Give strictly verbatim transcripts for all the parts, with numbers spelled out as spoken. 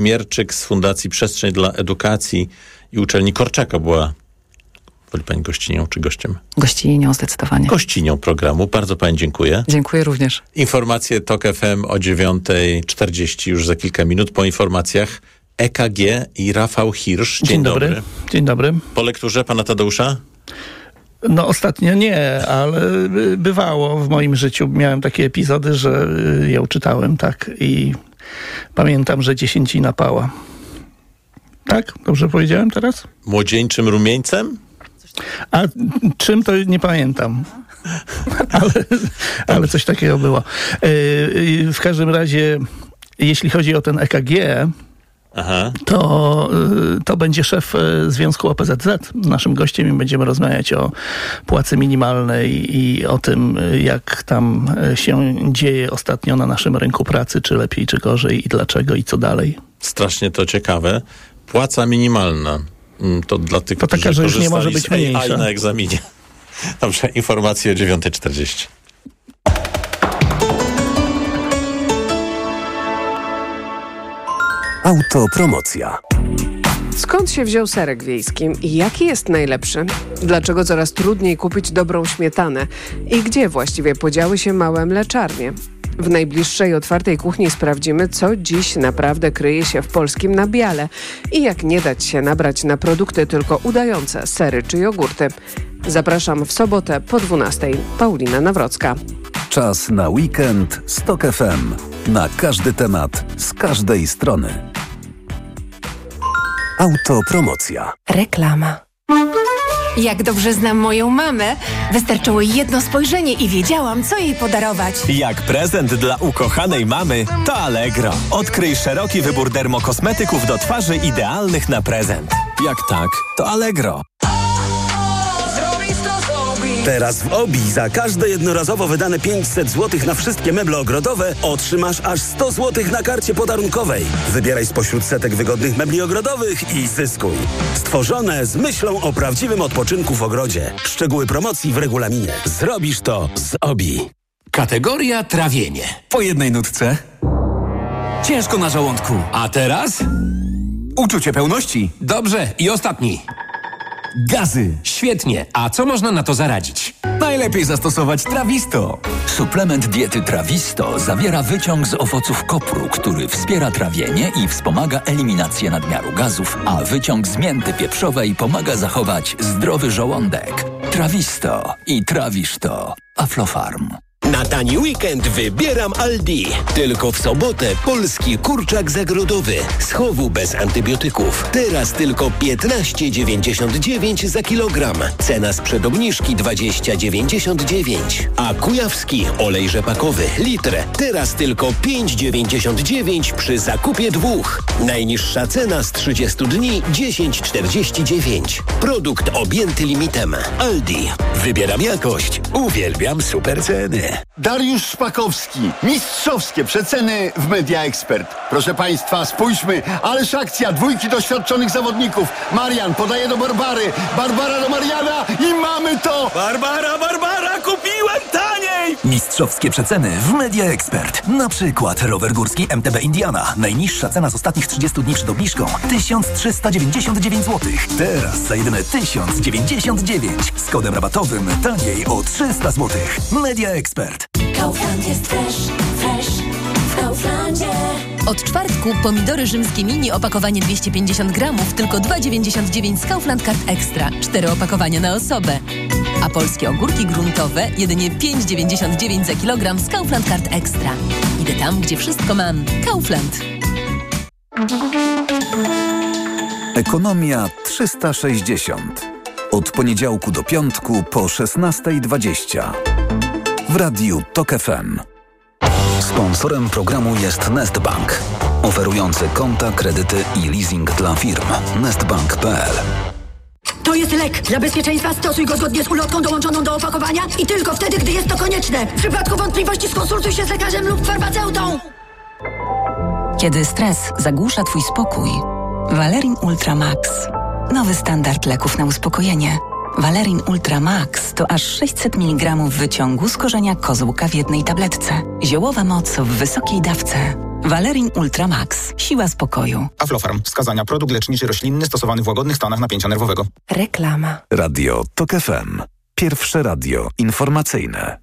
Mierczyk z Fundacji Przestrzeń dla Edukacji i Uczelni Korczaka była, woli pani gościnią czy gościem? Gościnią zdecydowanie. Gościnią programu. Bardzo pani dziękuję. Dziękuję również. Informacje Tok F M o dziewiątej czterdzieści już za kilka minut. Po informacjach E K G i Rafał Hirsch. Dzień, Dzień dobry. dobry. Dzień dobry. Po lekturze pana Tadeusza? No ostatnio nie, ale bywało w moim życiu. Miałem takie epizody, że ją czytałem, tak. I pamiętam, że dziesięcina pała. Tak? Dobrze powiedziałem teraz? Młodzieńczym rumieńcem? A czym to nie pamiętam. ale, ale coś takiego było. W każdym razie, jeśli chodzi o ten E K G... Aha. To, to będzie szef Związku O P Z Z naszym gościem i będziemy rozmawiać o płacy minimalnej i o tym, jak tam się dzieje ostatnio na naszym rynku pracy, czy lepiej, czy gorzej i dlaczego i co dalej. Strasznie to ciekawe. Płaca minimalna. To dla tych, to taka, którzy że już nie może być korzystali z mniejsza. A I na egzaminie. Dobrze, informacje o dziewiątej czterdzieści. Autopromocja. Skąd się wziął serek wiejski i jaki jest najlepszy? Dlaczego coraz trudniej kupić dobrą śmietanę? I gdzie właściwie podziały się małe mleczarnie? W najbliższej otwartej kuchni sprawdzimy, co dziś naprawdę kryje się w polskim nabiale i jak nie dać się nabrać na produkty tylko udające sery czy jogurty. Zapraszam w sobotę po dwunastej. Paulina Nawrocka. Czas na weekend z Tok F M. Na każdy temat, z każdej strony. Autopromocja. Reklama. Jak dobrze znam moją mamę, wystarczyło jedno spojrzenie i wiedziałam, co jej podarować. Jak prezent dla ukochanej mamy, to Allegro. Odkryj szeroki wybór dermokosmetyków do twarzy idealnych na prezent. Jak tak, to Allegro. Teraz w Obi za każde jednorazowo wydane pięćset złotych na wszystkie meble ogrodowe otrzymasz aż sto złotych na karcie podarunkowej. Wybieraj spośród setek wygodnych mebli ogrodowych i zyskuj. Stworzone z myślą o prawdziwym odpoczynku w ogrodzie. Szczegóły promocji w regulaminie. Zrobisz to z Obi. Kategoria trawienie. Po jednej nutce. Ciężko na żołądku. A teraz? Uczucie pełności. Dobrze. I ostatni. Gazy. Świetnie. A co można na to zaradzić? Najlepiej zastosować Trawisto. Suplement diety Trawisto zawiera wyciąg z owoców kopru, który wspiera trawienie i wspomaga eliminację nadmiaru gazów, a wyciąg z mięty pieprzowej pomaga zachować zdrowy żołądek. Trawisto i trawisz to. Aflofarm. Na tani weekend wybieram Aldi. Tylko w sobotę polski kurczak zagrodowy z chowu bez antybiotyków. Teraz tylko piętnaście dziewięćdziesiąt dziewięć za kilogram. Cena sprzed obniżki dwadzieścia dziewięćdziesiąt dziewięć. A kujawski olej rzepakowy litr. Teraz tylko pięć dziewięćdziesiąt dziewięć przy zakupie dwóch. Najniższa cena z trzydziestu dni dziesięć czterdzieści dziewięć. Produkt objęty limitem. Aldi. Wybieram jakość. Uwielbiam super ceny. Dariusz Szpakowski. Mistrzowskie przeceny w Media Expert. Proszę Państwa, spójrzmy. Ależ akcja dwójki doświadczonych zawodników. Marian podaje do Barbary. Barbara do Mariana i mamy to! Barbara, Barbara, kupiłem taniej! Mistrzowskie przeceny w Media Expert. Na przykład rower górski M T B Indiana. Najniższa cena z ostatnich trzydziestu dni przed obniżką tysiąc trzysta dziewięćdziesiąt dziewięć złotych. Teraz za jedyne tysiąc dziewięćdziesiąt dziewięć. Z kodem rabatowym taniej o trzysta złotych. Media Expert. Kaufland jest fresh, fresh w Kauflandzie. Od czwartku pomidory rzymskie mini opakowanie dwieście pięćdziesiąt gramów tylko dwa dziewięćdziesiąt dziewięć z Kaufland Card Extra. Cztery opakowania na osobę. A polskie ogórki gruntowe jedynie pięć dziewięćdziesiąt dziewięć za kilogram z Kaufland Card Extra. Idę tam, gdzie wszystko mam. Kaufland. Ekonomia trzysta sześćdziesiąt. Od poniedziałku do piątku po szesnasta dwadzieścia. W radiu Tok F M. Sponsorem programu jest Nestbank, oferujący konta, kredyty i leasing dla firm. nestbank kropka p l. To jest lek. Dla bezpieczeństwa stosuj go zgodnie z ulotką dołączoną do opakowania i tylko wtedy, gdy jest to konieczne. W przypadku wątpliwości skonsultuj się z lekarzem lub farmaceutą. Kiedy stres zagłusza Twój spokój, Valerin Ultra Max. Nowy standard leków na uspokojenie. Valerin Ultra Max to aż sześćset miligramów wyciągu z korzenia kozłka w jednej tabletce. Ziołowa moc w wysokiej dawce. Valerin Ultra Max. Siła spokoju. Aflofarm. Wskazania. Produkt leczniczy roślinny stosowany w łagodnych stanach napięcia nerwowego. Reklama. Radio TOK F M. Pierwsze radio informacyjne.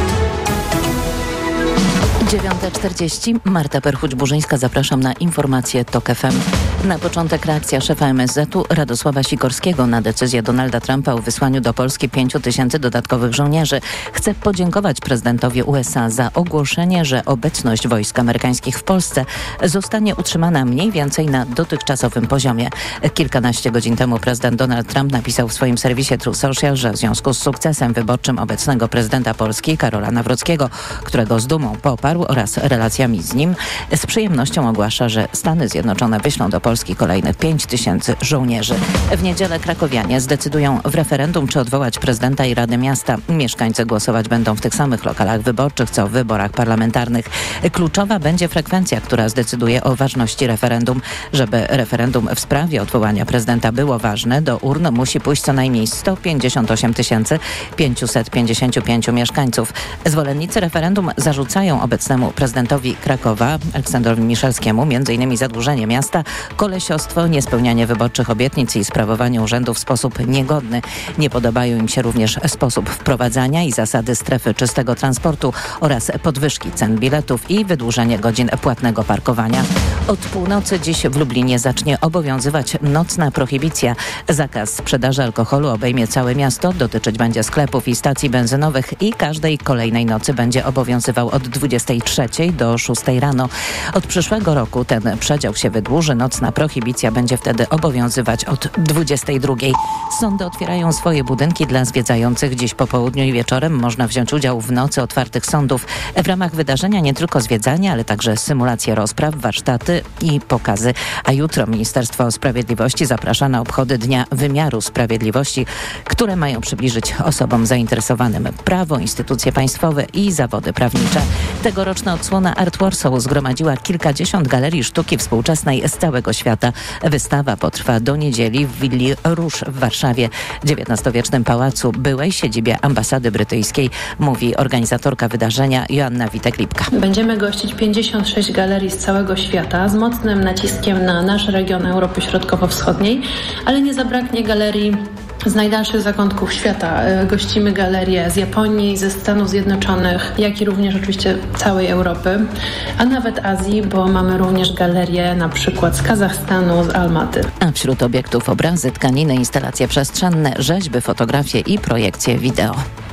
dziewiąta czterdzieści. Marta Perchuć-Burzyńska, zapraszam na informacje TOK F M. Na początek reakcja szefa M S Z u Radosława Sikorskiego na decyzję Donalda Trumpa o wysłaniu do Polski pięciu tysięcy dodatkowych żołnierzy. Chcę podziękować prezydentowi U S A za ogłoszenie, że obecność wojsk amerykańskich w Polsce zostanie utrzymana mniej więcej na dotychczasowym poziomie. Kilkanaście godzin temu prezydent Donald Trump napisał w swoim serwisie Truth Social, że w związku z sukcesem wyborczym obecnego prezydenta Polski Karola Nawrockiego, którego z dumą poparł, oraz relacjami z nim, z przyjemnością ogłasza, że Stany Zjednoczone wyślą do Polski kolejnych pięć tysięcy żołnierzy. W niedzielę krakowianie zdecydują w referendum, czy odwołać prezydenta i Radę Miasta. Mieszkańcy głosować będą w tych samych lokalach wyborczych, co w wyborach parlamentarnych. Kluczowa będzie frekwencja, która zdecyduje o ważności referendum. Żeby referendum w sprawie odwołania prezydenta było ważne, do urn musi pójść co najmniej sto pięćdziesiąt osiem tysięcy pięćset pięćdziesiąt pięć mieszkańców. Zwolennicy referendum zarzucają obecnemu prezydentowi Krakowa, Aleksandrowi Miszalskiemu, między innymi zadłużenie miasta, kolesiostwo, niespełnianie wyborczych obietnic i sprawowanie urzędu w sposób niegodny. Nie podobają im się również sposób wprowadzania i zasady strefy czystego transportu oraz podwyżki cen biletów i wydłużenie godzin płatnego parkowania. Od północy dziś w Lublinie zacznie obowiązywać nocna prohibicja. Zakaz sprzedaży alkoholu obejmie całe miasto, dotyczyć będzie sklepów i stacji benzynowych i każdej kolejnej nocy będzie obowiązywał od dwudziestej trzeciej do szóstej rano. Od przyszłego roku ten przedział się wydłuży. Nocna prohibicja będzie wtedy obowiązywać od dwudziestej drugiej. Sądy otwierają swoje budynki dla zwiedzających. Dziś po południu i wieczorem można wziąć udział w nocy otwartych sądów. W ramach wydarzenia nie tylko zwiedzanie, ale także symulacje rozpraw, warsztaty i pokazy. A jutro Ministerstwo Sprawiedliwości zaprasza na obchody Dnia Wymiaru Sprawiedliwości, które mają przybliżyć osobom zainteresowanym prawo, instytucje państwowe i zawody prawnicze. Tegoroczna odsłona Art Warsaw zgromadziła kilkadziesiąt galerii sztuki współczesnej z całego świata. Wystawa potrwa do niedzieli w willi Róż w Warszawie, dziewiętnastowiecznym pałacu, byłej siedzibie ambasady brytyjskiej, mówi organizatorka wydarzenia Joanna Witek-Lipka. Będziemy gościć pięćdziesiąt sześć galerii z całego świata z mocnym naciskiem na nasz region Europy Środkowo-Wschodniej, ale nie zabraknie galerii z najdalszych zakątków świata. Gościmy galerie z Japonii, ze Stanów Zjednoczonych, jak i również oczywiście całej Europy, a nawet Azji, bo mamy również galerie na przykład z Kazachstanu, z Almaty. A wśród obiektów obrazy, tkaniny, instalacje przestrzenne, rzeźby, fotografie i projekcje wideo.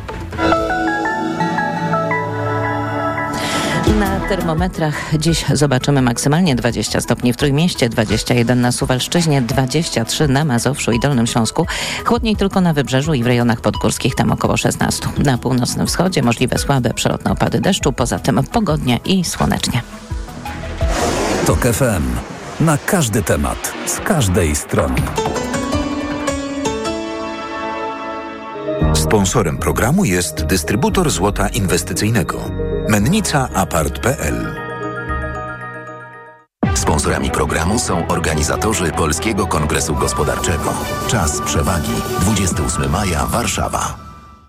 Na termometrach dziś zobaczymy maksymalnie dwadzieścia stopni w Trójmieście, dwadzieścia jeden na Suwalszczyźnie, dwadzieścia trzy na Mazowszu i Dolnym Śląsku. Chłodniej tylko na Wybrzeżu i w rejonach podgórskich, tam około szesnaście. Na północnym wschodzie możliwe słabe, przelotne opady deszczu, poza tym pogodnie i słonecznie. TOK F M. Na każdy temat, z każdej strony. Sponsorem programu jest dystrybutor złota inwestycyjnego Mennica Apart kropka p l. Sponsorami programu są organizatorzy Polskiego Kongresu Gospodarczego. Czas przewagi. dwudziestego ósmego maja, Warszawa.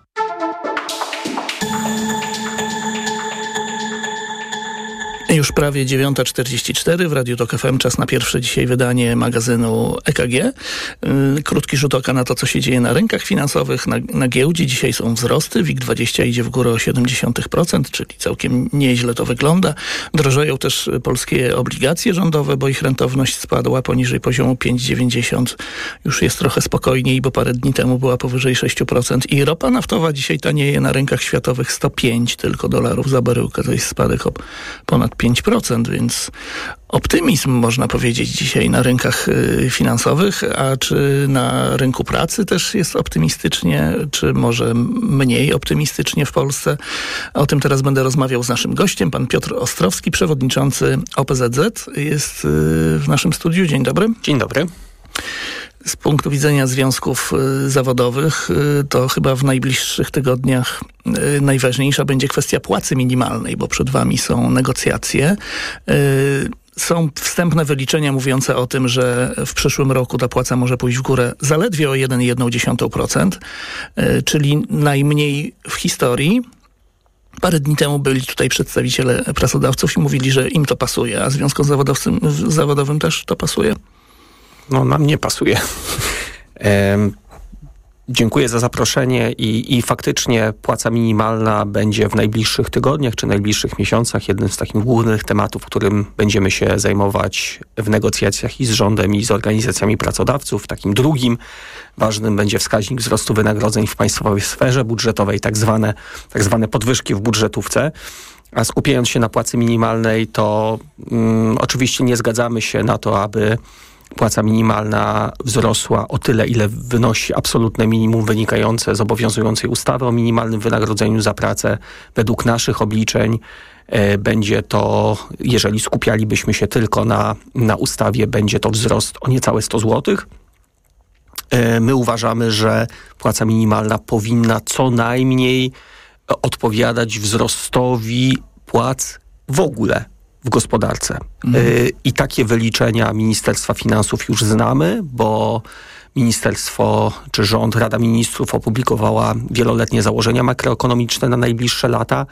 Już prawie dziewiąta czterdzieści cztery w Radiu TOK F M. Czas na pierwsze dzisiaj wydanie magazynu E K G. Krótki rzut oka na to, co się dzieje na rynkach finansowych, na, na giełdzie. Dzisiaj są wzrosty. WIG dwadzieścia idzie w górę o siedem dziesiątych procent, czyli całkiem nieźle to wygląda. Drożeją też polskie obligacje rządowe, bo ich rentowność spadła poniżej poziomu pięć dziewięćdziesiąt. Już jest trochę spokojniej, bo parę dni temu była powyżej sześć procent. I ropa naftowa dzisiaj tanieje na rynkach światowych sto pięć tylko dolarów za baryłkę. To jest spadek o ponad pięć procent, więc optymizm można powiedzieć dzisiaj na rynkach y, finansowych, a czy na rynku pracy też jest optymistycznie, czy może mniej optymistycznie w Polsce? O tym teraz będę rozmawiał z naszym gościem. Pan Piotr Ostrowski, przewodniczący O P Z Z, jest y, w naszym studiu. Dzień dobry. Dzień dobry. Z punktu widzenia związków y, zawodowych, y, to chyba w najbliższych tygodniach y, najważniejsza będzie kwestia płacy minimalnej, bo przed wami są negocjacje. Y, Są wstępne wyliczenia mówiące o tym, że w przyszłym roku ta płaca może pójść w górę zaledwie o jeden przecinek jeden procent, y, czyli najmniej w historii. Parę dni temu byli tutaj przedstawiciele pracodawców i mówili, że im to pasuje, a związkom zawodowcym, zawodowym też to pasuje? No nam nie pasuje. Dziękuję za zaproszenie i, i faktycznie płaca minimalna będzie w najbliższych tygodniach czy najbliższych miesiącach jednym z takich głównych tematów, którym będziemy się zajmować w negocjacjach i z rządem, i z organizacjami pracodawców. Takim drugim ważnym będzie wskaźnik wzrostu wynagrodzeń w państwowej sferze budżetowej, tak zwane, tak zwane podwyżki w budżetówce. A skupiając się na płacy minimalnej, to mm, oczywiście nie zgadzamy się na to, aby płaca minimalna wzrosła o tyle, ile wynosi absolutne minimum wynikające z obowiązującej ustawy o minimalnym wynagrodzeniu za pracę. Według naszych obliczeń e, będzie to, jeżeli skupialibyśmy się tylko na, na ustawie, będzie to wzrost o niecałe sto złotych. E, my uważamy, że płaca minimalna powinna co najmniej odpowiadać wzrostowi płac w ogóle w gospodarce. Mhm. I takie wyliczenia Ministerstwa Finansów już znamy, bo ministerstwo czy rząd, Rada Ministrów opublikowała wieloletnie założenia makroekonomiczne na najbliższe lata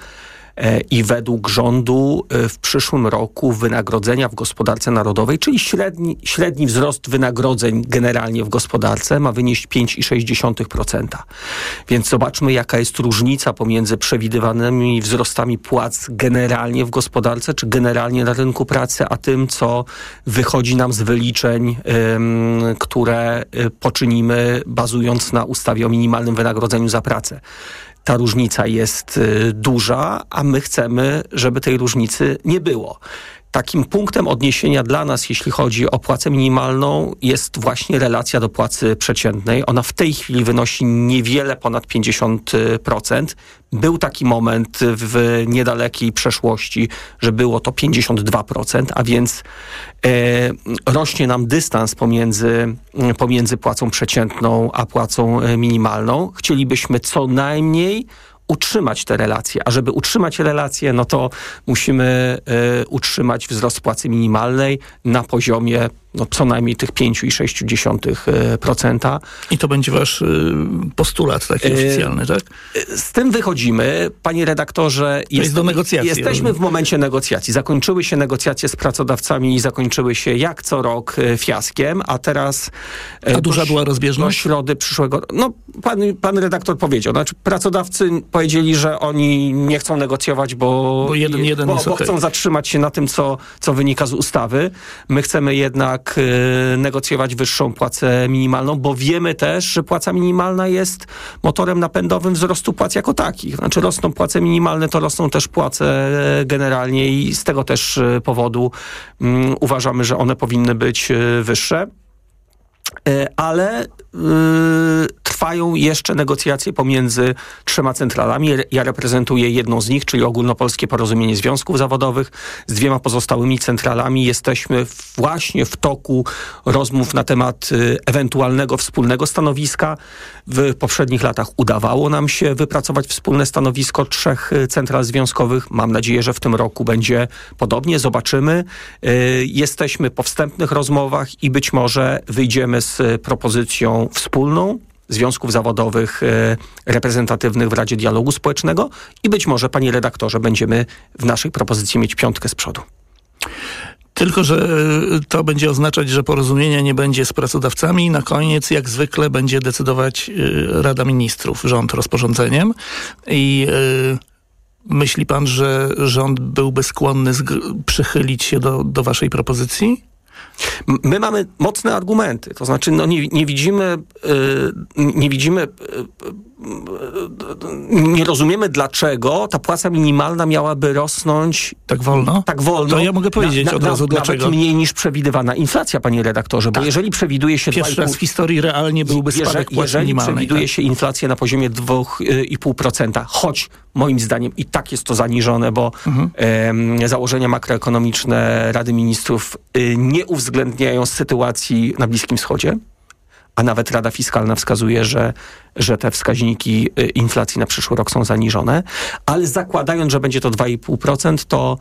i według rządu w przyszłym roku wynagrodzenia w gospodarce narodowej, czyli średni, średni wzrost wynagrodzeń generalnie w gospodarce ma wynieść pięć przecinek sześć procent. Więc zobaczmy, jaka jest różnica pomiędzy przewidywanymi wzrostami płac generalnie w gospodarce, czy generalnie na rynku pracy, a tym, co wychodzi nam z wyliczeń, ym, które poczynimy bazując na ustawie o minimalnym wynagrodzeniu za pracę. Ta różnica jest y, duża, a my chcemy, żeby tej różnicy nie było. Takim punktem odniesienia dla nas, jeśli chodzi o płacę minimalną, jest właśnie relacja do płacy przeciętnej. Ona w tej chwili wynosi niewiele ponad pięćdziesiąt procent. Był taki moment w niedalekiej przeszłości, że było to pięćdziesiąt dwa procent, a więc e, rośnie nam dystans pomiędzy, pomiędzy płacą przeciętną a płacą minimalną. Chcielibyśmy co najmniej utrzymać te relacje, a żeby utrzymać relacje, no to musimy y, utrzymać wzrost płacy minimalnej na poziomie no, co najmniej tych pięć przecinek sześć procent. I to będzie wasz y, postulat taki y, oficjalny, tak? Z tym wychodzimy. Panie redaktorze, jest, jest do negocjacji, jesteśmy w momencie negocjacji. Zakończyły się negocjacje z pracodawcami i zakończyły się jak co rok y, fiaskiem, a teraz... Y, a duża do, była rozbieżność? Do środy przyszłego... No, pan, pan redaktor powiedział. Znaczy, pracodawcy powiedzieli, że oni nie chcą negocjować, bo, bo, jeden, jeden bo, jest bo okay. chcą zatrzymać się na tym, co, co wynika z ustawy. My chcemy jednak negocjować wyższą płacę minimalną, bo wiemy też, że płaca minimalna jest motorem napędowym wzrostu płac jako takich. Znaczy rosną płace minimalne, to rosną też płace generalnie i z tego też powodu um, uważamy, że one powinny być wyższe. Ale y, trwają jeszcze negocjacje pomiędzy trzema centralami. Ja reprezentuję jedną z nich, czyli Ogólnopolskie Porozumienie Związków Zawodowych. Z dwiema pozostałymi centralami jesteśmy właśnie w toku rozmów na temat y, ewentualnego wspólnego stanowiska. W poprzednich latach udawało nam się wypracować wspólne stanowisko trzech central związkowych. Mam nadzieję, że w tym roku będzie podobnie. Zobaczymy. Y, jesteśmy po wstępnych rozmowach i być może wyjdziemy z propozycją wspólną związków zawodowych e, reprezentatywnych w Radzie Dialogu Społecznego i być może, panie redaktorze, będziemy w naszej propozycji mieć piątkę z przodu. Tylko że to będzie oznaczać, że porozumienia nie będzie z pracodawcami. Na koniec, jak zwykle, będzie decydować Rada Ministrów, rząd rozporządzeniem. I yy, myśli pan, że rząd byłby skłonny zg- przychylić się do, do waszej propozycji? My mamy mocne argumenty, to znaczy no nie, nie widzimy, yy, nie widzimy, yy, yy, nie rozumiemy, dlaczego ta płaca minimalna miałaby rosnąć tak wolno. Tak wolno. To ja mogę powiedzieć na, na, od razu na, dlaczego. Nawet mniej niż przewidywana inflacja, panie redaktorze, tak. Bo jeżeli przewiduje się... Pierwszy raz w historii realnie byłby spadek płacy Jeżeli minimalnej. przewiduje tak. się inflację na poziomie dwa i pół procent, choć moim zdaniem i tak jest to zaniżone, bo mhm. e, założenia makroekonomiczne Rady Ministrów e, nie uwzględniają sytuacji na Bliskim Wschodzie, a nawet Rada Fiskalna wskazuje, że, że te wskaźniki inflacji na przyszły rok są zaniżone, ale zakładając, że będzie to dwa i pół procent, to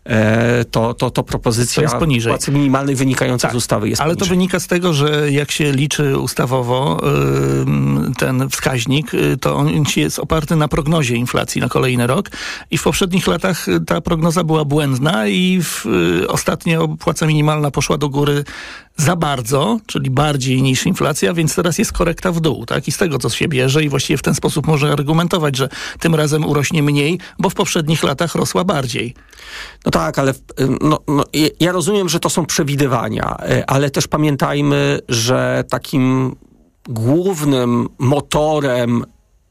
to, to, to propozycja to jest poniżej płacy minimalnej wynikającej tak, z ustawy jest ale poniżej. to wynika z tego, że jak się liczy ustawowo ten wskaźnik, to on jest oparty na prognozie inflacji na kolejny rok i w poprzednich latach ta prognoza była błędna i w, ostatnio płaca minimalna poszła do góry za bardzo, czyli bardziej niż inflacja, więc teraz jest korekta w dół, tak? I z tego, co się bierze i właściwie w ten sposób może argumentować, że tym razem urośnie mniej, bo w poprzednich latach rosła bardziej. No tak, ale no, no, ja rozumiem, że to są przewidywania, ale też pamiętajmy, że takim głównym motorem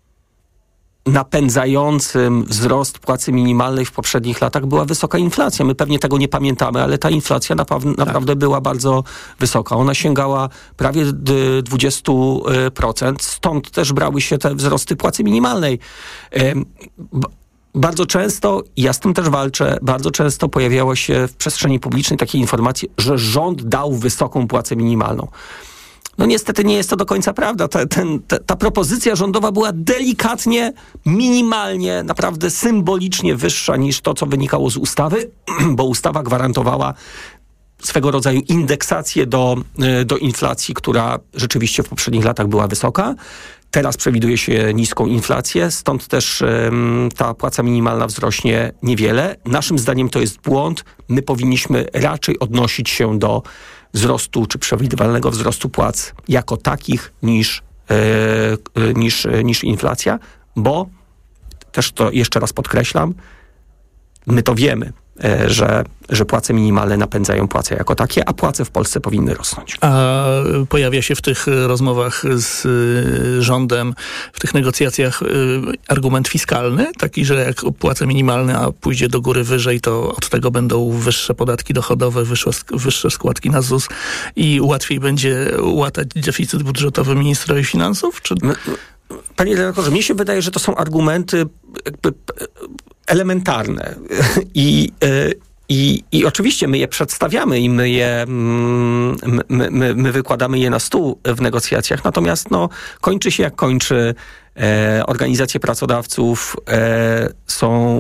napędzającym wzrost płacy minimalnej w poprzednich latach była wysoka inflacja. My pewnie tego nie pamiętamy, ale ta inflacja naprawdę, tak. naprawdę była bardzo wysoka. Ona sięgała prawie dwadzieścia procent, stąd też brały się te wzrosty płacy minimalnej. Bardzo często, ja z tym też walczę, bardzo często pojawiało się w przestrzeni publicznej takie informacje, że rząd dał wysoką płacę minimalną. No niestety nie jest to do końca prawda. Ta, ten, ta, ta propozycja rządowa była delikatnie, minimalnie, naprawdę symbolicznie wyższa niż to, co wynikało z ustawy, bo ustawa gwarantowała swego rodzaju indeksację do, do inflacji, która rzeczywiście w poprzednich latach była wysoka. Teraz przewiduje się niską inflację, stąd też um, ta płaca minimalna wzrośnie niewiele. Naszym zdaniem to jest błąd. My powinniśmy raczej odnosić się do wzrostu czy przewidywalnego wzrostu płac jako takich niż, e, niż, niż inflacja, bo też to jeszcze raz podkreślam, my to wiemy, e, że, że płace minimalne napędzają płace jako takie, a płace w Polsce powinny rosnąć. A pojawia się w tych rozmowach z rządem, w tych negocjacjach argument fiskalny, taki, że jak płaca minimalna pójdzie do góry wyżej, to od tego będą wyższe podatki dochodowe, wyższe, wyższe składki na Z U S i łatwiej będzie łatać deficyt budżetowy ministrowi finansów? Czy... Panie redaktorze, mnie się wydaje, że to są argumenty jakby elementarne i, i, i oczywiście my je przedstawiamy i my je my, my, my wykładamy je na stół w negocjacjach, natomiast no, kończy się jak kończy. E, organizacje pracodawców e, są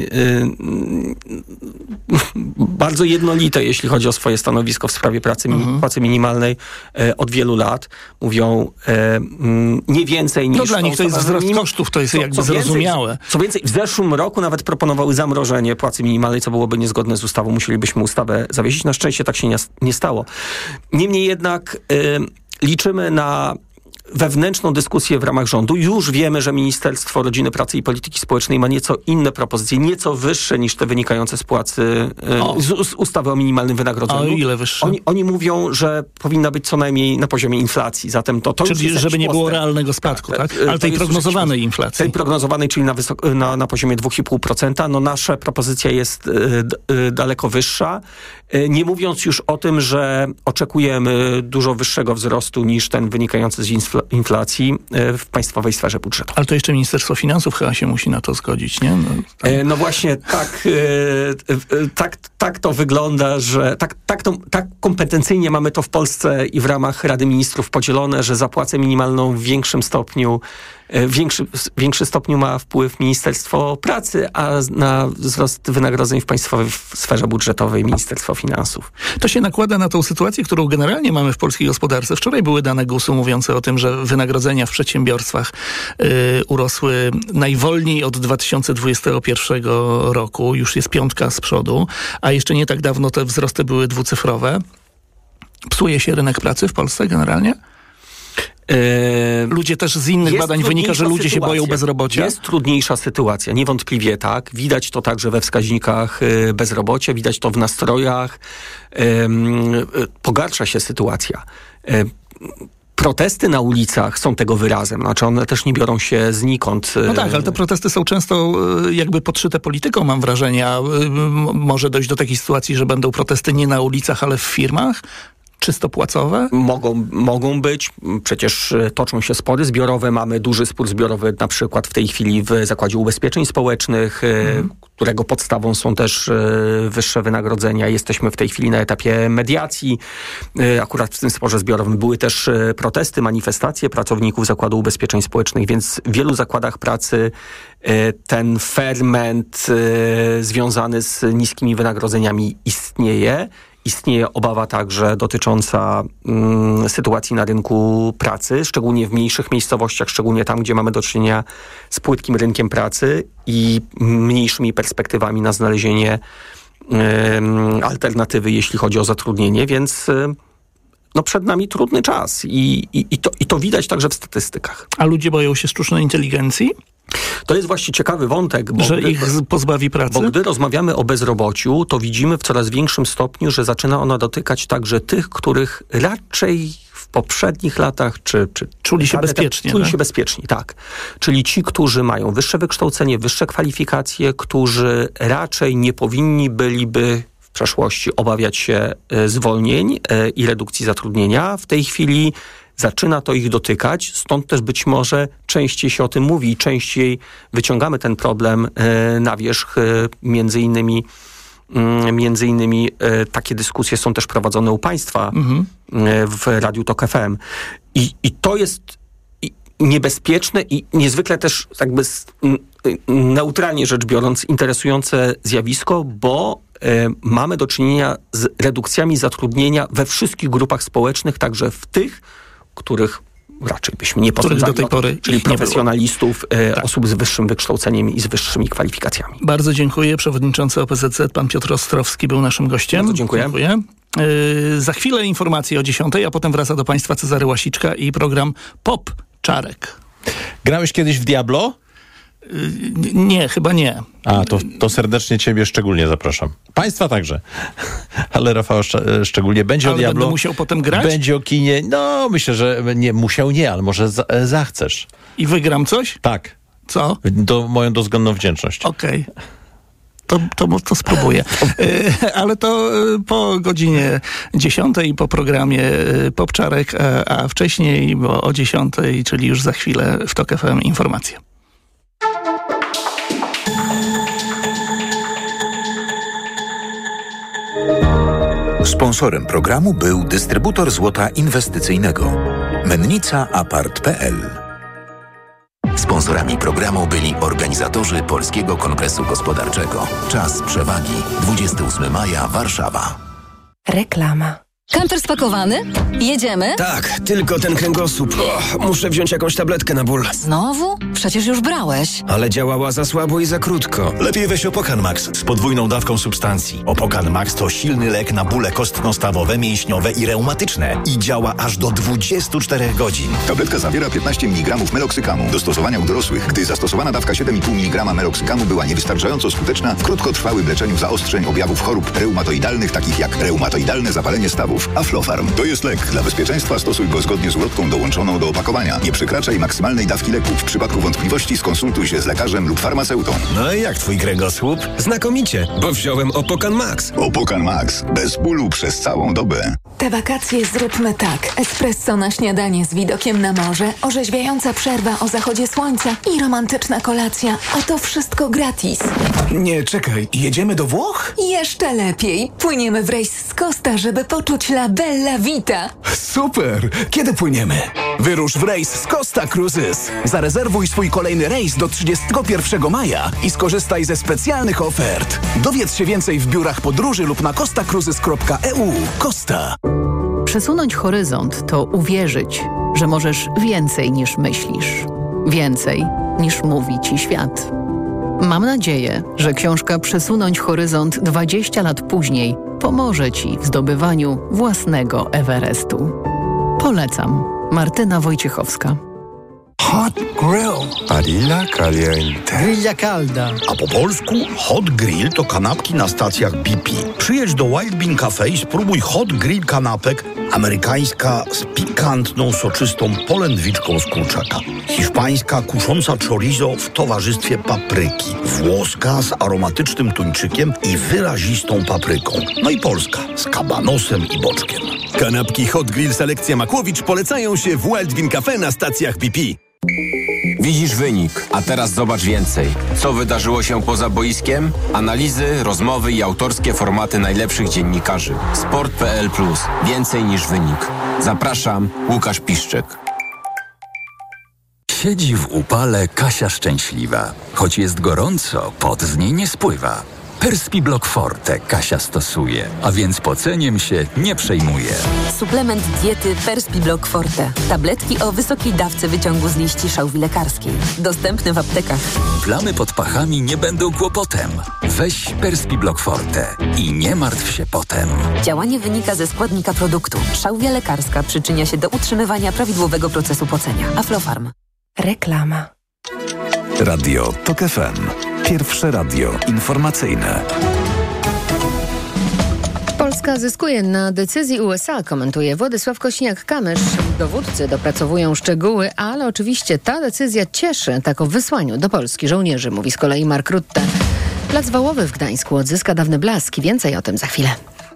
bardzo jednolite, jeśli chodzi o swoje stanowisko w sprawie pracy, mhm. płacy minimalnej e, od wielu lat. Mówią e, nie więcej niż... No dla nich to jest wzrost minim... kosztów, to jest co, jakby co zrozumiałe. Więcej, co więcej, w zeszłym roku nawet proponowały zamrożenie płacy minimalnej, co byłoby niezgodne z ustawą. Musielibyśmy ustawę zawiesić. Na szczęście tak się nie, nie stało. Niemniej jednak e, liczymy na wewnętrzną dyskusję w ramach rządu. Już wiemy, że Ministerstwo Rodziny, Pracy i Polityki Społecznej ma nieco inne propozycje, nieco wyższe niż te wynikające z płacy, z, z ustawy o minimalnym wynagrodzeniu. A ile wyższe? Oni, oni mówią, że powinna być co najmniej na poziomie inflacji. Zatem to, to czyli już jest żeby nie postęp. było realnego spadku, tak? tak? Ale tej prognozowanej jakiś, inflacji. Tej prognozowanej, czyli na, wysok- na, na poziomie dwa i pół procent. No nasza propozycja jest y, y, daleko wyższa. Y, nie mówiąc już o tym, że oczekujemy dużo wyższego wzrostu niż ten wynikający z inflacji inflacji w państwowej sferze budżetowej. Ale to jeszcze Ministerstwo Finansów chyba się musi na to zgodzić, nie? No, tam... no właśnie tak, tak, tak to wygląda, że tak, tak, to, tak kompetencyjnie mamy to w Polsce i w ramach Rady Ministrów podzielone, że za płacę minimalną w większym stopniu W większy, większy stopniu ma wpływ Ministerstwo Pracy, a na wzrost wynagrodzeń w państwowej sferze budżetowej Ministerstwo Finansów. To się nakłada na tą sytuację, którą generalnie mamy w polskiej gospodarce. Wczoraj były dane gusu mówiące o tym, że wynagrodzenia w przedsiębiorstwach yy, urosły najwolniej od dwa tysiące dwudziestego pierwszego roku. Już jest piątka z przodu, a jeszcze nie tak dawno te wzrosty były dwucyfrowe. Psuje się rynek pracy w Polsce generalnie? Ludzie też z innych jest badań wynika, że ludzie sytuacja. się boją bezrobocia? Jest trudniejsza sytuacja, niewątpliwie tak. Widać to także we wskaźnikach bezrobocia, widać to w nastrojach. Pogarsza się sytuacja. Protesty na ulicach są tego wyrazem, znaczy one też nie biorą się znikąd. No tak, ale te protesty są często jakby podszyte polityką, mam wrażenie. Może dojść do takiej sytuacji, że będą protesty nie na ulicach, ale w firmach? czysto płacowe? Mogą, mogą być. Przecież toczą się spory zbiorowe. Mamy duży spór zbiorowy na przykład w tej chwili w Zakładzie Ubezpieczeń Społecznych, mhm. którego podstawą są też wyższe wynagrodzenia. Jesteśmy w tej chwili na etapie mediacji. Akurat w tym sporze zbiorowym były też protesty, manifestacje pracowników Zakładu Ubezpieczeń Społecznych, więc w wielu zakładach pracy ten ferment związany z niskimi wynagrodzeniami istnieje. Istnieje obawa także dotycząca mm, sytuacji na rynku pracy, szczególnie w mniejszych miejscowościach, szczególnie tam, gdzie mamy do czynienia z płytkim rynkiem pracy i mniejszymi perspektywami na znalezienie y, alternatywy, jeśli chodzi o zatrudnienie, więc y, no przed nami trudny czas i, i, i, to, i to widać także w statystykach. A ludzie boją się sztucznej inteligencji? To jest właśnie ciekawy wątek, bo że gdy, ich pozbawi pracy? Bo gdy rozmawiamy o bezrobociu, to widzimy w coraz większym stopniu, że zaczyna ona dotykać także tych, których raczej w poprzednich latach czy, czy czuli się bezpiecznie. Czuli tak? się bezpieczni, tak. Czyli ci, którzy mają wyższe wykształcenie, wyższe kwalifikacje, którzy raczej nie powinni byliby w przeszłości obawiać się zwolnień i redukcji zatrudnienia. W tej chwili zaczyna to ich dotykać, stąd też być może częściej się o tym mówi i częściej wyciągamy ten problem na wierzch. Między innymi, między innymi takie dyskusje są też prowadzone u państwa mhm. w Radiu Tok F M. I, i to jest niebezpieczne i niezwykle też jakby neutralnie rzecz biorąc interesujące zjawisko, bo mamy do czynienia z redukcjami zatrudnienia we wszystkich grupach społecznych, także w tych, których raczej byśmy nie posądzali, do tej pory czyli profesjonalistów, e, tak. osób z wyższym wykształceniem i z wyższymi kwalifikacjami. Bardzo dziękuję. Przewodniczący O P Z Z, pan Piotr Ostrowski, był naszym gościem. Bardzo dziękuję. dziękuję. Yy, za chwilę informacje o dziesiątej, a potem wraca do państwa Cezary Łasiczka i program Pop Czarek. Grałeś kiedyś w Diablo? Yy, nie, chyba nie. A, to, to serdecznie ciebie szczególnie zapraszam. Państwa także. Ale Rafał szcz- szczególnie będzie ale o Diablo. Będę musiał potem grać? Będzie o kinie. No, myślę, że nie musiał nie, ale może za- zachcesz. I wygram coś? Tak. Co? Do, moją dozgonną wdzięczność. Okej. Okay. To, to, to spróbuję. Ale to po godzinie dziesiątej i po programie Popczarek, a, a wcześniej, bo o dziesiątej, czyli już za chwilę w Tok F M informacje. Sponsorem programu był dystrybutor złota inwestycyjnego Mennica Apart kropka p l. Sponsorami programu byli organizatorzy Polskiego Kongresu Gospodarczego. Czas przewagi. dwudziestego ósmego maja, Warszawa. Reklama. Kamper spakowany? Jedziemy? Tak, tylko ten kręgosłup. Oh, muszę wziąć jakąś tabletkę na ból. Znowu? Przecież już brałeś. Ale działała za słabo i za krótko. Lepiej weź Opokan Max z podwójną dawką substancji. Opokan Max to silny lek na bóle kostno-stawowe, mięśniowe i reumatyczne. I działa aż do dwudziestu czterech godzin. Tabletka zawiera piętnaście miligramów meloksykamu. Do stosowania u dorosłych, gdy zastosowana dawka siedem i pół miligrama meloksykamu była niewystarczająco skuteczna w krótkotrwałym leczeniu zaostrzeń objawów chorób reumatoidalnych, takich jak reumatoidalne zapalenie stawów. Aflofarm to jest lek. Dla bezpieczeństwa stosuj go zgodnie z ulotką dołączoną do opakowania. Nie przekraczaj maksymalnej dawki leku. W przypadku wątpliwości skonsultuj się z lekarzem lub farmaceutą. No i jak twój kręgosłup? Znakomicie, bo wziąłem Opokan Max. Opokan Max. Bez bólu przez całą dobę. Te wakacje zróbmy tak. Espresso na śniadanie z widokiem na morze, orzeźwiająca przerwa o zachodzie słońca i romantyczna kolacja. A to wszystko gratis. Nie, czekaj. Jedziemy do Włoch? Jeszcze lepiej. Płyniemy w rejs z Costa, żeby poczuć la bella vita. Super! Kiedy płyniemy? Wyrusz w rejs z Costa Cruises. Zarezerwuj swój kolejny rejs do trzydziestego pierwszego maja i skorzystaj ze specjalnych ofert. Dowiedz się więcej w biurach podróży lub na costa cruises kropka e u. Costa. Przesunąć horyzont to uwierzyć, że możesz więcej niż myślisz. Więcej niż mówi ci świat. Mam nadzieję, że książka Przesunąć horyzont dwadzieścia lat później pomoże ci w zdobywaniu własnego Everestu. Polecam. Martyna Wojciechowska. Hot grill. Padilla caliente. Grilla calda. A po polsku hot grill to kanapki na stacjach B P. Przyjedź do Wild Bean Cafe i spróbuj hot grill kanapek. Amerykańska z pikantną, soczystą polędwiczką z kurczaka. Hiszpańska kusząca chorizo w towarzystwie papryki. Włoska z aromatycznym tuńczykiem i wyrazistą papryką. No i polska z kabanosem i boczkiem. Kanapki Hot Grill Selekcja Makłowicz polecają się w Wild Bean Cafe na stacjach B P. Widzisz wynik, a teraz zobacz więcej. Co wydarzyło się poza boiskiem? Analizy, rozmowy i autorskie formaty najlepszych dziennikarzy. Sport kropka p l plus. Więcej niż wynik. Zapraszam, Łukasz Piszczek. Siedzi w upale Kasia szczęśliwa. Choć jest gorąco, pot z niej nie spływa. Perspiblock Forte Kasia stosuje, a więc poceniem się nie przejmuje. Suplement diety Perspiblock Forte. Tabletki o wysokiej dawce wyciągu z liści szałwi lekarskiej. Dostępne w aptekach. Plamy pod pachami nie będą kłopotem. Weź Perspiblock Forte i nie martw się potem. Działanie wynika ze składnika produktu. Szałwia lekarska przyczynia się do utrzymywania prawidłowego procesu pocenia. Aflofarm. Reklama. Radio Tok F M. Pierwsze radio informacyjne. Polska zyskuje na decyzji U S A, komentuje Władysław Kośniak-Kamysz. Dowódcy dopracowują szczegóły, ale oczywiście ta decyzja cieszy. Tak o wysłaniu do Polski żołnierzy, mówi z kolei Mark Rutte. Plac Wałowy w Gdańsku odzyska dawny blask. Więcej o tym za chwilę.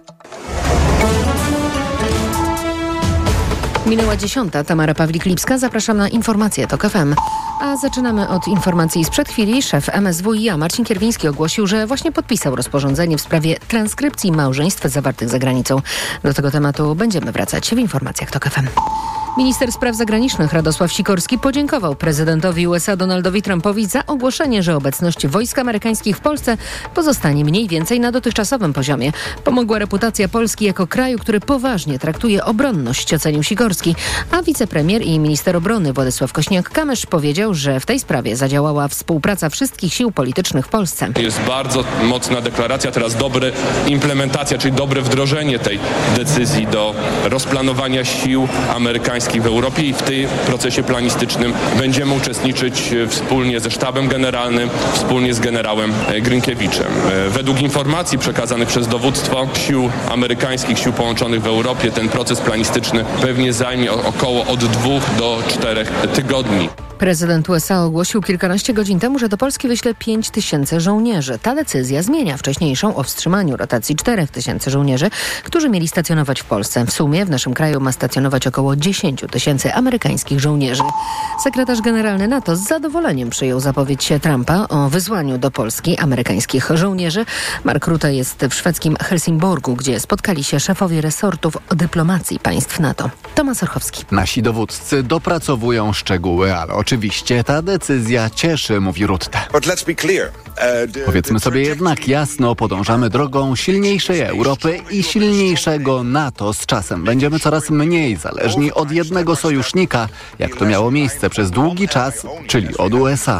Minęła dziesiąta. Tamara Pawlik-Lipska. Zapraszam na informacje Tok F M. A zaczynamy od informacji sprzed chwili. Szef M S W i a Marcin Kierwiński ogłosił, że właśnie podpisał rozporządzenie w sprawie transkrypcji małżeństw zawartych za granicą. Do tego tematu będziemy wracać w informacjach Tok F M. Minister spraw zagranicznych Radosław Sikorski podziękował prezydentowi U S A Donaldowi Trumpowi za ogłoszenie, że obecność wojsk amerykańskich w Polsce pozostanie mniej więcej na dotychczasowym poziomie. Pomogła reputacja Polski jako kraju, który poważnie traktuje obronność, ocenił Sikorski. A wicepremier i minister obrony Władysław Kośniak-Kamysz powiedział, że w tej sprawie zadziałała współpraca wszystkich sił politycznych w Polsce. Jest bardzo mocna deklaracja, teraz dobra implementacja, czyli dobre wdrożenie tej decyzji do rozplanowania sił amerykańskich w Europie i w tym procesie planistycznym będziemy uczestniczyć wspólnie ze sztabem generalnym, wspólnie z generałem Grynkiewiczem. Według informacji przekazanych przez dowództwo sił amerykańskich, sił połączonych w Europie, ten proces planistyczny pewnie zajmie około od dwóch do czterech tygodni. Prezydent U S A ogłosił kilkanaście godzin temu, że do Polski wyśle pięć tysięcy żołnierzy. Ta decyzja zmienia wcześniejszą o wstrzymaniu rotacji czterech tysięcy żołnierzy, którzy mieli stacjonować w Polsce. W sumie w naszym kraju ma stacjonować około dziesięć tysięcy amerykańskich żołnierzy. Sekretarz generalny NATO z zadowoleniem przyjął zapowiedź Trumpa o wysłaniu do Polski amerykańskich żołnierzy. Mark Rutte jest w szwedzkim Helsingborgu, gdzie spotkali się szefowie resortów dyplomacji państw NATO. Tomasz Orchowski. Nasi dowódcy dopracowują szczegóły, ale oczywiście ta decyzja cieszy, mówi Rutte. Powiedzmy sobie jednak jasno, podążamy drogą silniejszej Europy i silniejszego NATO. Z czasem będziemy coraz mniej zależni od jednego sojusznika, jak to miało miejsce przez długi czas, czyli od U S A.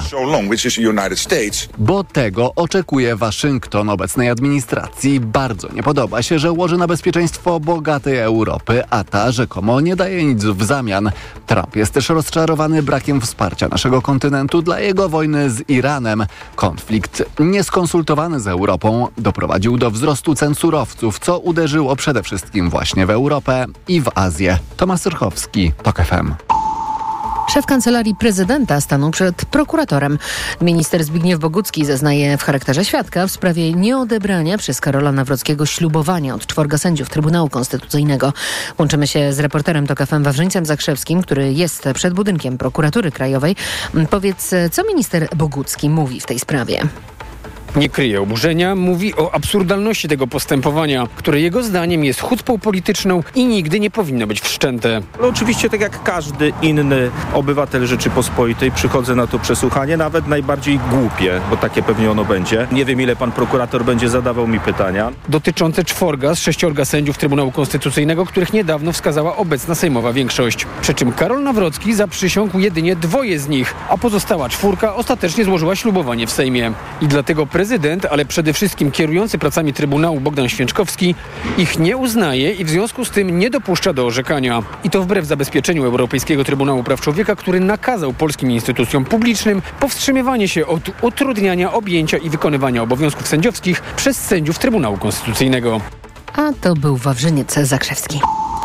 Bo tego oczekuje Waszyngton obecnej administracji. Bardzo nie podoba się, że łoży na bezpieczeństwo bogatej Europy, a ta rzekomo nie daje nic w zamian. Trump jest też rozczarowany brakiem wsparcia naszego kontynentu dla jego wojny z Iranem. Konflikt nieskonsultowany z Europą doprowadził do wzrostu cen surowców, co uderzyło przede wszystkim właśnie w Europę i w Azję. Tomasz Syrchowski, Tok F M. Szef Kancelarii Prezydenta stanął przed prokuratorem. Minister Zbigniew Bogucki zeznaje w charakterze świadka w sprawie nieodebrania przez Karola Nawrockiego ślubowania od czworga sędziów Trybunału Konstytucyjnego. Łączymy się z reporterem Tok F M Wawrzyńcem Zakrzewskim, który jest przed budynkiem Prokuratury Krajowej. Powiedz, co minister Bogucki mówi w tej sprawie? Nie kryje oburzenia, mówi o absurdalności tego postępowania, które jego zdaniem jest chucpą polityczną i nigdy nie powinno być wszczęte. No oczywiście tak jak każdy inny obywatel Rzeczypospolitej przychodzę na to przesłuchanie, nawet najbardziej głupie, bo takie pewnie ono będzie. Nie wiem, ile pan prokurator będzie zadawał mi pytania. Dotyczące czworga z sześciorga sędziów Trybunału Konstytucyjnego, których niedawno wskazała obecna sejmowa większość. Przy czym Karol Nawrocki zaprzysiągł jedynie dwoje z nich, a pozostała czwórka ostatecznie złożyła ślubowanie w Sejmie. I dlatego prezydent Prezydent, ale przede wszystkim kierujący pracami Trybunału Bogdan Święczkowski ich nie uznaje i w związku z tym nie dopuszcza do orzekania. I to wbrew zabezpieczeniu Europejskiego Trybunału Praw Człowieka, który nakazał polskim instytucjom publicznym powstrzymywanie się od utrudniania objęcia i wykonywania obowiązków sędziowskich przez sędziów Trybunału Konstytucyjnego. A to był Wawrzyniec Zakrzewski.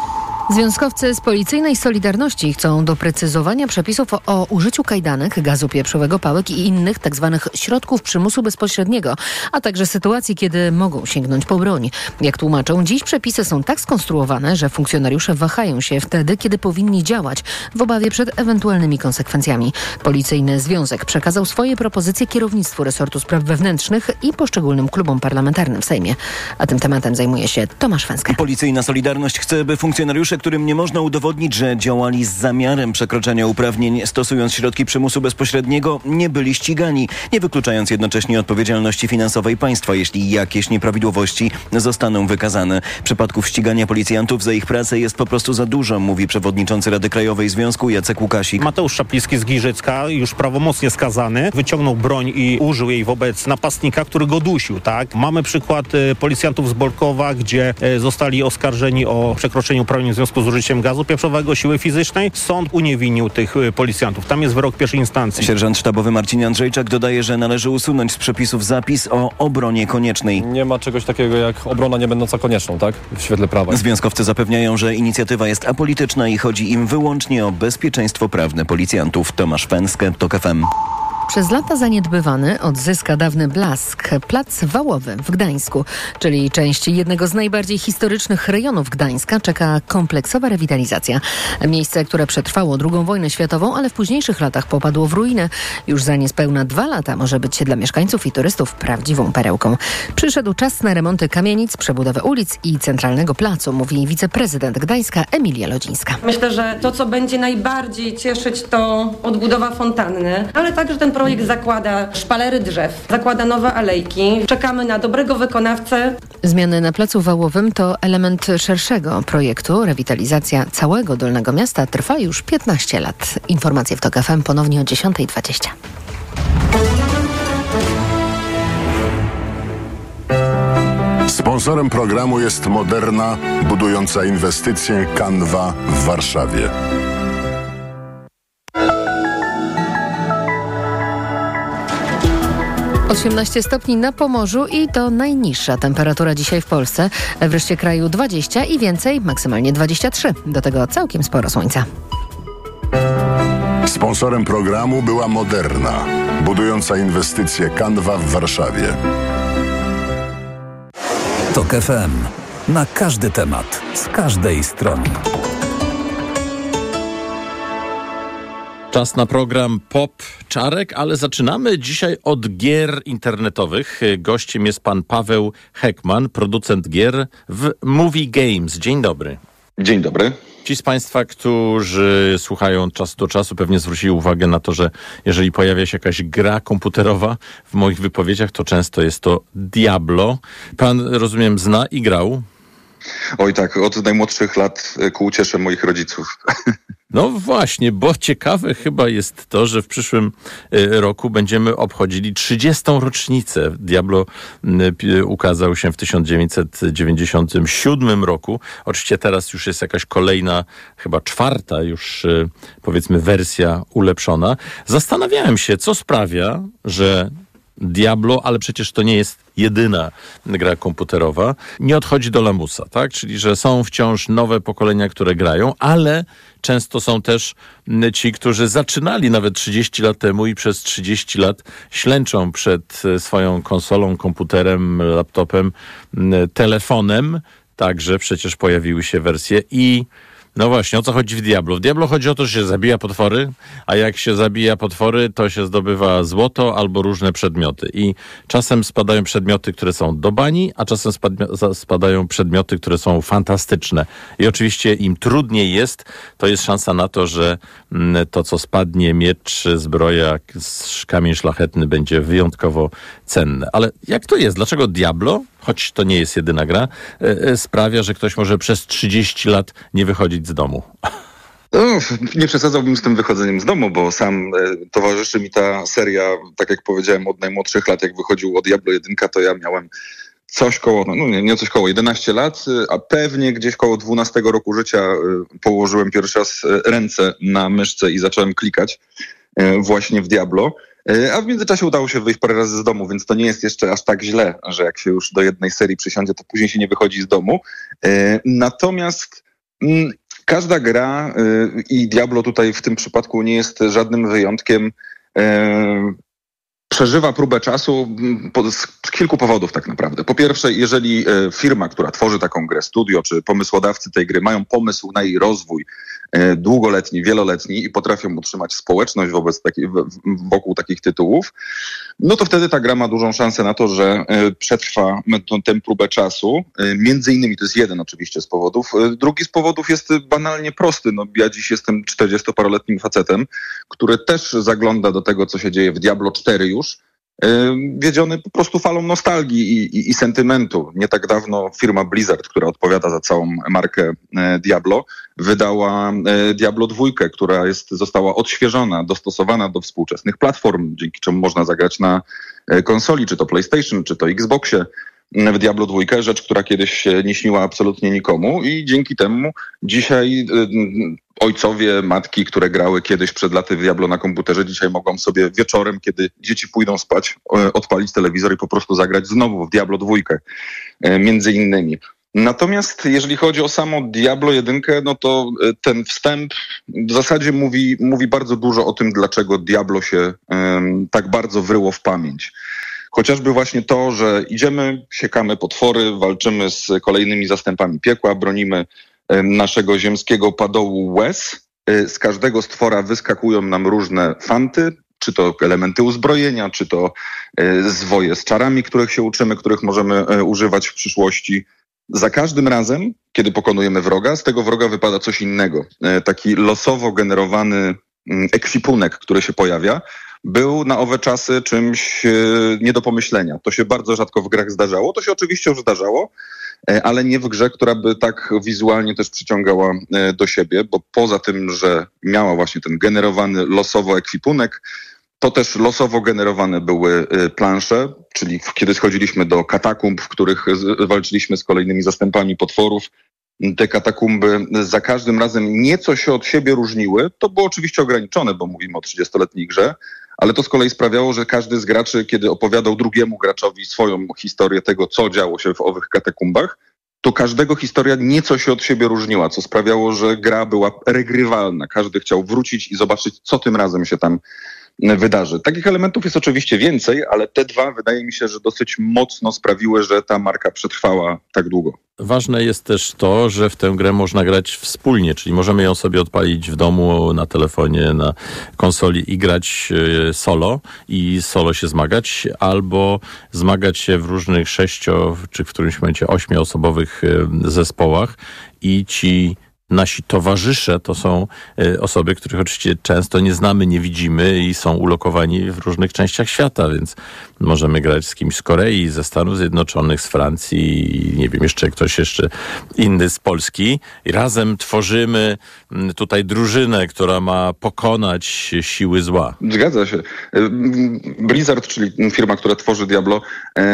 Związkowcy z policyjnej Solidarności chcą doprecyzowania przepisów o, o użyciu kajdanek, gazu pieprzowego, pałek i innych tzw. środków przymusu bezpośredniego, a także sytuacji, kiedy mogą sięgnąć po broń. Jak tłumaczą, dziś przepisy są tak skonstruowane, że funkcjonariusze wahają się wtedy, kiedy powinni działać, w obawie przed ewentualnymi konsekwencjami. Policyjny Związek przekazał swoje propozycje kierownictwu resortu spraw wewnętrznych i poszczególnym klubom parlamentarnym w Sejmie. A tym tematem zajmuje się Tomasz Fęska. Policyjna Solidarność chce, by funkcjonariusze, którym nie można udowodnić, że działali z zamiarem przekroczenia uprawnień, stosując środki przymusu bezpośredniego, nie byli ścigani, nie wykluczając jednocześnie odpowiedzialności finansowej państwa, jeśli jakieś nieprawidłowości zostaną wykazane. Przypadków ścigania policjantów za ich pracę jest po prostu za dużo, mówi przewodniczący Rady Krajowej Związku Jacek Łukasik. Mateusz Szapliski z Giżycka, już prawomocnie skazany, wyciągnął broń i użył jej wobec napastnika, który go dusił, tak? Mamy przykład y, policjantów z Bolkowa, gdzie y, zostali oskarżeni o przekroczenie uprawnień w związku z użyciem gazu pieprzowego, siły fizycznej. Sąd uniewinnił tych y, policjantów. Tam jest wyrok pierwszej instancji. Sierżant sztabowy Marcin Andrzejczak dodaje, że należy usunąć z przepisów zapis o obronie koniecznej. Nie ma czegoś takiego jak obrona nie będąca konieczną, tak? W świetle prawa. Związkowcy zapewniają, że inicjatywa jest apolityczna i chodzi im wyłącznie o bezpieczeństwo prawne policjantów. Tomasz Fęskę, TOK F M. Przez lata zaniedbywany odzyska dawny blask Plac Wałowy w Gdańsku, czyli część jednego z najbardziej historycznych rejonów Gdańska, czeka kompleksowa rewitalizacja. Miejsce, które przetrwało drugą wojnę światową, ale w późniejszych latach popadło w ruinę. Już za niespełna dwa lata może być dla mieszkańców i turystów prawdziwą perełką. Przyszedł czas na remonty kamienic, przebudowę ulic i centralnego placu, mówi wiceprezydent Gdańska Emilia Lodzińska. Myślę, że to, co będzie najbardziej cieszyć, to odbudowa fontanny, ale także ten projekt zakłada szpalery drzew, zakłada nowe alejki. Czekamy na dobrego wykonawcę. Zmiany na Placu Wałowym to element szerszego projektu. Rewitalizacja całego Dolnego Miasta trwa już piętnaście lat. Informacje w TOK F M ponownie o dziesiąta dwadzieścia. Sponsorem programu jest Moderna, budująca inwestycję Canva w Warszawie. osiemnaście stopni na Pomorzu i to najniższa temperatura dzisiaj w Polsce. W reszcie kraju dwadzieścia i więcej, maksymalnie dwadzieścia trzy. Do tego całkiem sporo słońca. Sponsorem programu była Moderna, budująca inwestycję Canva w Warszawie. TOK F M. Na każdy temat, z każdej strony. Czas na program Pop Czarek, ale zaczynamy dzisiaj od gier internetowych. Gościem jest pan Paweł Heckman, producent gier w Movie Games. Dzień dobry. Dzień dobry. Ci z państwa, którzy słuchają od czasu do czasu, pewnie zwrócili uwagę na to, że jeżeli pojawia się jakaś gra komputerowa w moich wypowiedziach, to często jest to Diablo. Pan, rozumiem, zna i grał? Oj tak, od najmłodszych lat ku uciesze moich rodziców. No właśnie, bo ciekawe chyba jest to, że w przyszłym roku będziemy obchodzili trzydziestą rocznicę. Diablo ukazał się w tysiąc dziewięćset dziewięćdziesiątym siódmym roku. Oczywiście teraz już jest jakaś kolejna, chyba czwarta już powiedzmy wersja ulepszona. Zastanawiałem się, co sprawia, że Diablo, ale przecież to nie jest jedyna gra komputerowa, nie odchodzi do lamusa, tak? Czyli, że są wciąż nowe pokolenia, które grają, ale często są też ci, którzy zaczynali nawet trzydzieści lat temu i przez trzydzieści lat ślęczą przed swoją konsolą, komputerem, laptopem, telefonem. Także przecież pojawiły się wersje i no właśnie, o co chodzi w Diablo? W Diablo chodzi o to, że się zabija potwory, a jak się zabija potwory, to się zdobywa złoto albo różne przedmioty. I czasem spadają przedmioty, które są do bani, a czasem spadmi- spadają przedmioty, które są fantastyczne. I oczywiście im trudniej jest, to jest szansa na to, że to, co spadnie, miecz, zbroja, kamień szlachetny będzie wyjątkowo cenne. Ale jak to jest? Dlaczego Diablo, choć to nie jest jedyna gra, sprawia, że ktoś może przez trzydzieści lat nie wychodzić z domu? No, nie przesadzałbym z tym wychodzeniem z domu, bo sam e, towarzyszy mi ta seria, tak jak powiedziałem, od najmłodszych lat. Jak wychodził o Diablo jeden, to ja miałem coś koło, no nie, nie coś koło jedenaście lat, a pewnie gdzieś koło dwunastego roku życia e, położyłem pierwszy raz ręce na myszce i zacząłem klikać e, właśnie w Diablo. A w międzyczasie udało się wyjść parę razy z domu, więc to nie jest jeszcze aż tak źle, że jak się już do jednej serii przysiądzie, to później się nie wychodzi z domu. Natomiast Każda gra y, i Diablo tutaj w tym przypadku nie jest żadnym wyjątkiem, y, przeżywa próbę czasu z kilku powodów tak naprawdę. Po pierwsze, jeżeli firma, która tworzy taką grę, studio czy pomysłodawcy tej gry mają pomysł na jej rozwój długoletni, wieloletni i potrafią utrzymać społeczność wobec taki, wokół takich tytułów, no to wtedy ta gra ma dużą szansę na to, że przetrwa tę próbę czasu. Między innymi to jest jeden oczywiście z powodów. Drugi z powodów jest banalnie prosty. No, ja dziś jestem czterdziestoparoletnim facetem, który też zagląda do tego, co się dzieje w Diablo cztery już, wiedziony po prostu falą nostalgii i, i, i sentymentu. Nie tak dawno firma Blizzard, która odpowiada za całą markę Diablo, wydała Diablo dwa, która jest, została odświeżona, dostosowana do współczesnych platform, dzięki czemu można zagrać na konsoli, czy to PlayStation, czy to Xboxie, w Diablo dwa, rzecz, która kiedyś się nie śniła absolutnie nikomu i dzięki temu dzisiaj ojcowie, matki, które grały kiedyś przed laty w Diablo na komputerze, dzisiaj mogą sobie wieczorem, kiedy dzieci pójdą spać, odpalić telewizor i po prostu zagrać znowu w Diablo dwa, między innymi. Natomiast jeżeli chodzi o samo Diablo jeden, no to ten wstęp w zasadzie mówi, mówi bardzo dużo o tym, dlaczego Diablo się um, tak bardzo wryło w pamięć. Chociażby właśnie to, że idziemy, siekamy potwory, walczymy z kolejnymi zastępami piekła, bronimy naszego ziemskiego padołu łez. Z każdego stwora wyskakują nam różne fanty, czy to elementy uzbrojenia, czy to zwoje z czarami, których się uczymy, których możemy używać w przyszłości. Za każdym razem, kiedy pokonujemy wroga, z tego wroga wypada coś innego. Taki losowo generowany ekwipunek, który się pojawia, był na owe czasy czymś nie do pomyślenia. To się bardzo rzadko w grach zdarzało. To się oczywiście już zdarzało, ale nie w grze, która by tak wizualnie też przyciągała do siebie, bo poza tym, że miała właśnie ten generowany losowo ekwipunek, to też losowo generowane były plansze, czyli kiedy schodziliśmy do katakumb, w których walczyliśmy z kolejnymi zastępami potworów, te katakumby za każdym razem nieco się od siebie różniły. To było oczywiście ograniczone, bo mówimy o trzydziestoletniej grze, ale to z kolei sprawiało, że każdy z graczy, kiedy opowiadał drugiemu graczowi swoją historię tego, co działo się w owych katakumbach, to każdego historia nieco się od siebie różniła, co sprawiało, że gra była regrywalna. Każdy chciał wrócić i zobaczyć, co tym razem się tam wydarzy. Takich elementów jest oczywiście więcej, ale te dwa wydaje mi się, że dosyć mocno sprawiły, że ta marka przetrwała tak długo. Ważne jest też to, że w tę grę można grać wspólnie, czyli możemy ją sobie odpalić w domu, na telefonie, na konsoli i grać solo i solo się zmagać, albo zmagać się w różnych sześcio, czy w którymś momencie ośmioosobowych zespołach i ci nasi towarzysze to są y, osoby, których oczywiście często nie znamy, nie widzimy i są ulokowani w różnych częściach świata, więc możemy grać z kimś z Korei, ze Stanów Zjednoczonych, z Francji i nie wiem, jeszcze ktoś jeszcze inny z Polski. I razem tworzymy tutaj drużynę, która ma pokonać siły zła. Zgadza się. Blizzard, czyli firma, która tworzy Diablo,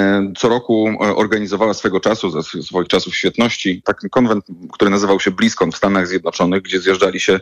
co roku organizowała swego czasu, ze swoich czasów świetności, taki konwent, który nazywał się BlizzCon w Stanach Zjednoczonych, gdzie zjeżdżali się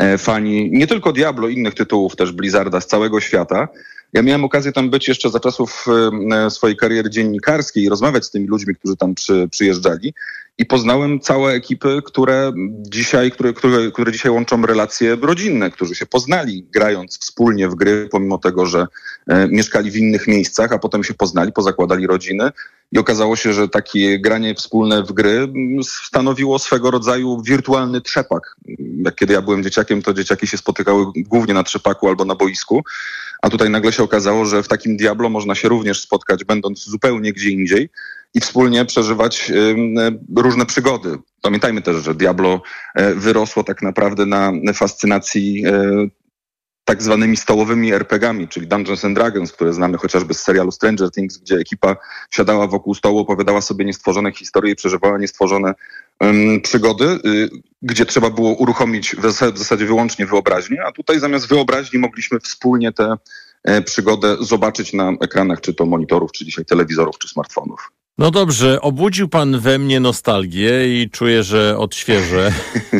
fani nie tylko Diablo, innych tytułów też Blizzarda z całego świata. Ja miałem okazję tam być jeszcze za czasów swojej kariery dziennikarskiej i rozmawiać z tymi ludźmi, którzy tam przy, przyjeżdżali i poznałem całe ekipy, które dzisiaj, które, które, które dzisiaj łączą relacje rodzinne, którzy się poznali grając wspólnie w gry, pomimo tego, że e, mieszkali w innych miejscach, a potem się poznali, pozakładali rodziny i okazało się, że takie granie wspólne w gry stanowiło swego rodzaju wirtualny trzepak. Jak kiedy ja byłem dzieciakiem, to dzieciaki się spotykały głównie na trzepaku albo na boisku, a tutaj nagle się okazało, że w takim Diablo można się również spotkać, będąc zupełnie gdzie indziej i wspólnie przeżywać y, różne przygody. Pamiętajmy też, że Diablo y, wyrosło tak naprawdę na fascynacji y, tak zwanymi stołowymi er pe gami, czyli Dungeons and Dragons, które znamy chociażby z serialu Stranger Things, gdzie ekipa siadała wokół stołu, opowiadała sobie niestworzone historie i przeżywała niestworzone um, przygody, y, gdzie trzeba było uruchomić w zasadzie, w zasadzie wyłącznie wyobraźnię, a tutaj zamiast wyobraźni mogliśmy wspólnie tę e, przygodę zobaczyć na ekranach czy to monitorów, czy dzisiaj telewizorów, czy smartfonów. No dobrze, obudził pan we mnie nostalgię i czuję, że odświeżę.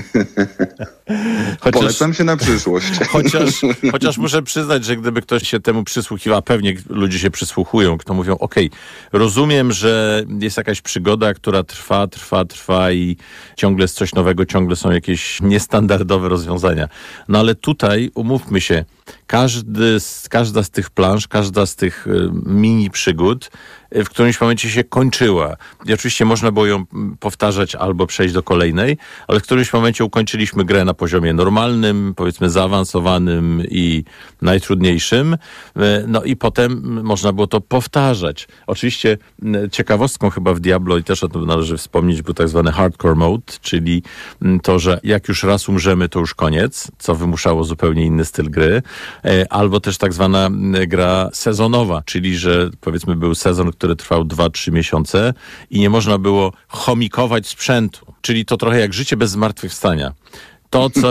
Chociaż, Polecam się na przyszłość. Chociaż, chociaż muszę przyznać, że gdyby ktoś się temu przysłuchiwał, a pewnie ludzie się przysłuchują, kto mówią, okej, okay, rozumiem, że jest jakaś przygoda, która trwa, trwa, trwa i ciągle jest coś nowego, ciągle są jakieś niestandardowe rozwiązania. No ale tutaj, umówmy się, każdy z, każda z tych planż, każda z tych y, mini przygód w którymś momencie się kończyła. I oczywiście można było ją powtarzać albo przejść do kolejnej, ale w którymś momencie ukończyliśmy grę na poziomie normalnym, powiedzmy zaawansowanym i najtrudniejszym. No i potem można było to powtarzać. Oczywiście ciekawostką chyba w Diablo, i też o tym należy wspomnieć, był tak zwany hardcore mode, czyli to, że jak już raz umrzemy, to już koniec, co wymuszało zupełnie inny styl gry. Albo też tak zwana gra sezonowa, czyli że powiedzmy był sezon, który trwał dwa trzy miesiące i nie można było chomikować sprzętu. Czyli to trochę jak życie bez zmartwychwstania. To, co,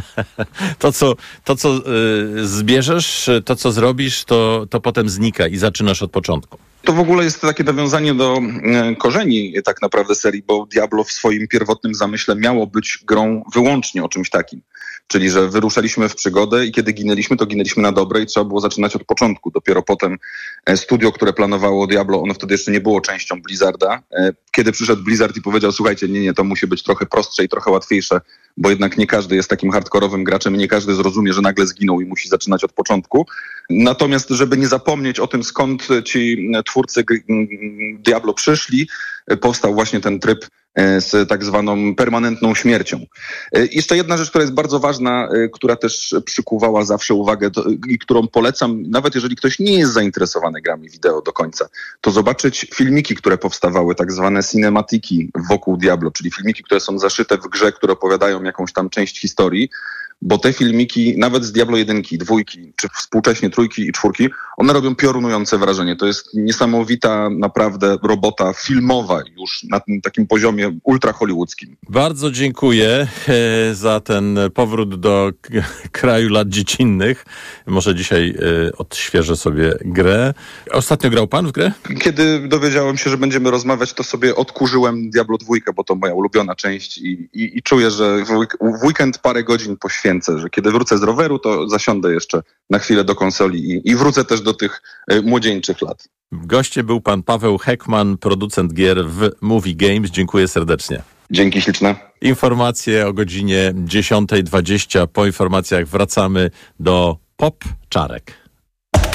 to, co, to, co yy, zbierzesz, to, co zrobisz, to, to potem znika i zaczynasz od początku. To w ogóle jest takie nawiązanie do e, korzeni tak naprawdę serii, bo Diablo w swoim pierwotnym zamyśle miało być grą wyłącznie o czymś takim. Czyli, że wyruszaliśmy w przygodę i kiedy ginęliśmy, to ginęliśmy na dobre i trzeba było zaczynać od początku. Dopiero potem e, studio, które planowało Diablo, ono wtedy jeszcze nie było częścią Blizzarda. E, kiedy przyszedł Blizzard i powiedział, słuchajcie, nie, nie, to musi być trochę prostsze i trochę łatwiejsze, bo jednak nie każdy jest takim hardkorowym graczem i nie każdy zrozumie, że nagle zginął i musi zaczynać od początku. Natomiast, żeby nie zapomnieć o tym, skąd ci twórcy Diablo przyszli, powstał właśnie ten tryb z tak zwaną permanentną śmiercią. Jeszcze jedna rzecz, która jest bardzo ważna, która też przykuwała zawsze uwagę i którą polecam, nawet jeżeli ktoś nie jest zainteresowany grami wideo do końca, to zobaczyć filmiki, które powstawały, tak zwane cinematiki wokół Diablo, czyli filmiki, które są zaszyte w grze, które opowiadają jakąś tam część historii, bo te filmiki, nawet z Diablo jedynki, dwójki, czy współcześnie trójki i czwórki, one robią piorunujące wrażenie. To jest niesamowita naprawdę robota filmowa już na tym takim poziomie ultra hollywoodzkim. Bardzo dziękuję e, za ten powrót do k- kraju lat dziecinnych. Może dzisiaj e, odświeżę sobie grę. Ostatnio grał pan w grę? Kiedy dowiedziałem się, że będziemy rozmawiać, to sobie odkurzyłem Diablo dwójkę, bo to moja ulubiona część i, i, i czuję, że w, w weekend parę godzin poświęcę, że kiedy wrócę z roweru, to zasiądę jeszcze na chwilę do konsoli i, i wrócę też do tych y, młodzieńczych lat. Gościem był pan Paweł Heckman, producent gier w Movie Games. Dziękuję serdecznie. Dzięki śliczne. Informacje o godzinie dziesiąta dwadzieścia. Po informacjach wracamy do Pop Czarek.